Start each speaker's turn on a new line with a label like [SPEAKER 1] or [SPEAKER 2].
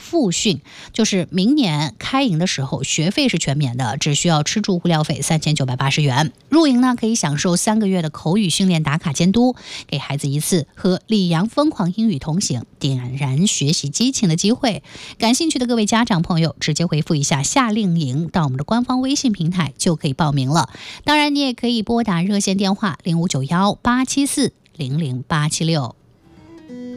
[SPEAKER 1] 复训，就是明年开营的时候，学费是全免的，只需要吃住物料费3980元。入营呢可以享受3个月的口语训练打卡监督，给孩子一次和李阳疯狂英语同行，点燃学习激情的机会。感兴趣的各位家长朋友，直接回复一下夏令营到我们的官方微信平台就可以报名了。当然，你也可以拨打热线电话059187400876。